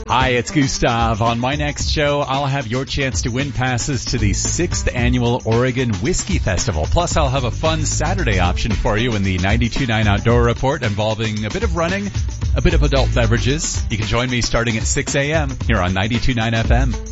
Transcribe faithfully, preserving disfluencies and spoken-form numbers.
Hi, it's Gustav. On my next show, I'll have your chance to win passes to the sixth Annual Oregon Whiskey Festival. Plus, I'll have a fun Saturday option for you in the ninety-two point nine Outdoor Report involving a bit of running, a bit of adult beverages. You can join me starting at six a.m. here on ninety-two point nine F M.